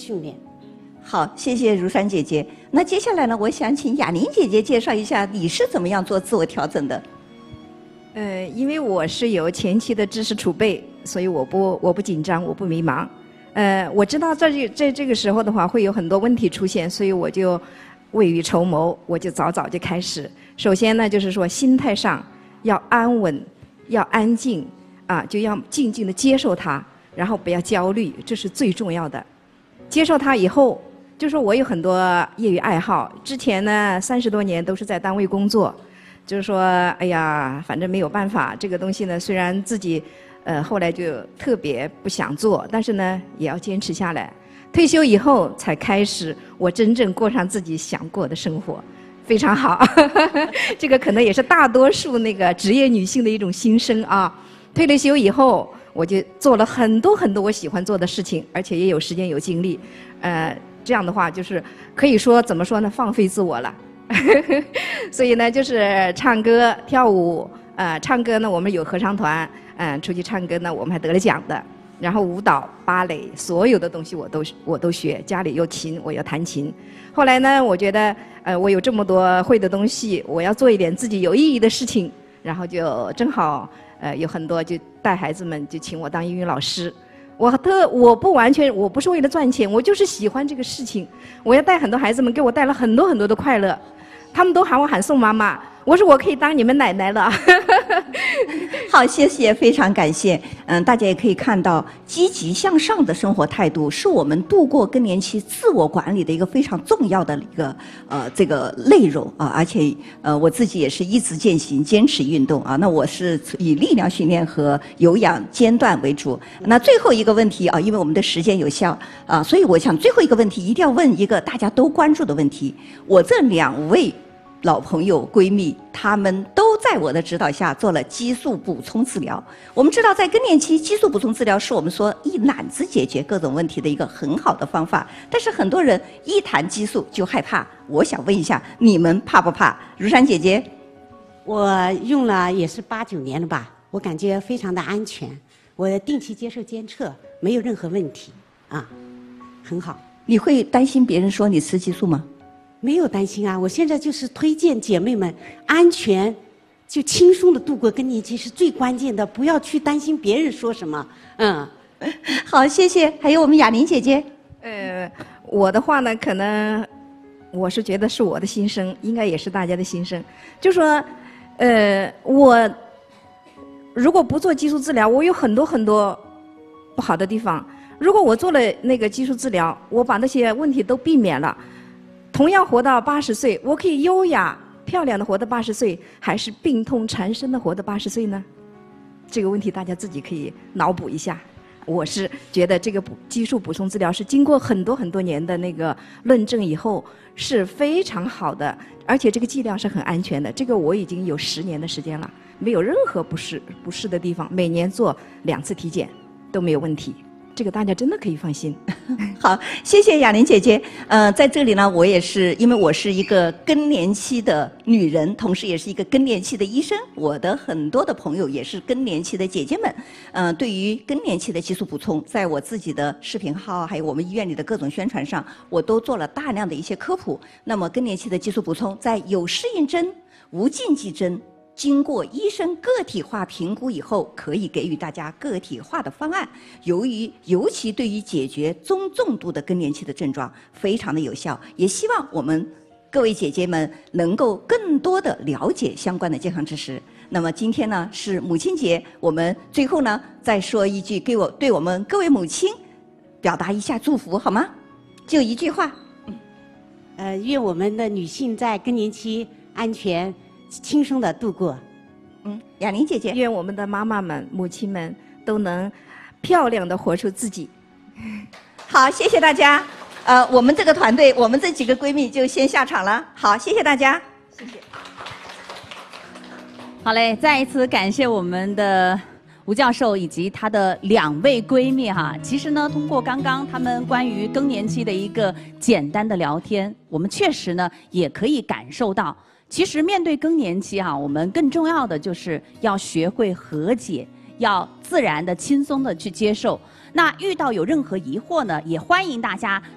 训练。 好，谢谢如山姐姐。那接下来呢，我想请雅玲姐姐介绍一下你是怎么样做自我调整的。 因为我是有前期的知识储备，所以我不紧张，我不迷茫。我知道在这个时候的话会有很多问题出现，所以我就未雨绸缪，我就早就开始。首先呢，就是说心态上要安稳，要安静啊，就要静静的接受它，然后不要焦虑，这是最重要的。接受它以后。就说我有很多业余爱好，之前呢30多年都是在单位工作，就是说，哎呀，反正没有办法，这个东西呢，虽然自己，后来就特别不想做，但是呢，也要坚持下来。退休以后才开始，我真正过上自己想过的生活，非常好。这个可能也是大多数那个职业女性的一种心声啊。退了休以后，我就做了很多我喜欢做的事情，而且也有时间有精力，这样的话，就是可以说怎么说呢，放飞自我了。所以呢，就是唱歌、跳舞。唱歌呢，我们有合唱团，出去唱歌呢，我们还得了奖的。然后舞蹈、芭蕾，所有的东西我都学。家里有琴，我要弹琴。后来呢，我觉得我有这么多会的东西，我要做一点自己有意义的事情。然后就正好有很多就带孩子们就请我当英语老师。我不是为了赚钱，我就是喜欢这个事情。我要带很多孩子们，给我带了很多的快乐，他们都喊我宋妈妈。我说我可以当你们奶奶了。 好，谢谢，非常感谢。大家也可以看到，积极向上的生活态度是我们度过更年期自我管理的一个非常重要的一个这个内容啊。而且我自己也是一直践行，坚持运动啊。那我是以力量训练和有氧间断为主。那最后一个问题啊，因为我们的时间有限啊，所以我想最后一个问题一定要问一个大家都关注的问题。我这2位老朋友闺蜜，她们都在我的指导下做了激素补充治疗。我们知道，在更年期，激素补充治疗是我们说一揽子解决各种问题的一个很好的方法。但是很多人一谈激素就害怕。我想问一下，你们怕不怕？如山姐姐， 我用了也是8、9年了吧，我感觉非常的安全。我定期接受监测，没有任何问题啊，很好。 你会担心别人说你吃激素吗？ 没有担心啊，我现在就是推荐姐妹们安全，就轻松的度过更年期是最关键的，不要去担心别人说什么。 好，谢谢。还有我们雅玲姐姐。 我的话呢，可能我是觉得是我的心声，应该也是大家的心声。就说，我如果不做激素治疗，我有很多不好的地方。如果我做了那个激素治疗，我把那些问题都避免了。同样活到80岁，我可以优雅漂亮的活到80岁，还是病痛缠身的活到80岁呢？这个问题大家自己可以脑补一下。我是觉得这个激素补充治疗是经过很多年的那个论证以后是非常好的，而且这个剂量是很安全的。这个我已经有10年的时间了，没有任何不适的地方，每年做2次体检都没有问题。这个大家真的可以放心。 好，谢谢雅玲姐姐。在这里呢，我也是因为我是一个更年期的女人，同时也是一个更年期的医生。我的很多的朋友也是更年期的姐姐们。对于更年期的激素补充，在我自己的视频号还有我们医院里的各种宣传上，我都做了大量的一些科普。那么更年期的激素补充，在有适应症、无禁忌症。经过医生个体化评估以后，可以给予大家个体化的方案。尤其对于解决中重度的更年期的症状，非常的有效。也希望我们各位姐姐们能够更多的了解相关的健康知识。那么今天呢是母亲节，我们最后呢再说一句，对我们各位母亲表达一下祝福好吗？就一句话。 愿我们的女性在更年期安全。轻松的度过。 雅玲姐姐， 愿我们的妈妈们、母亲们都能漂亮的活出自己。 好，谢谢大家。我们这个团队，我们这几个闺蜜就先下场了。好，谢谢大家，谢谢。 好嘞，再一次感谢我们的吴教授以及她的2位闺蜜哈。其实呢，通过刚刚她们关于更年期的一个简单的聊天，我们确实呢也可以感受到。其实面对更年期我们更重要的就是要学会和解，要自然的、轻松的去接受。那遇到有任何疑惑呢，也欢迎大家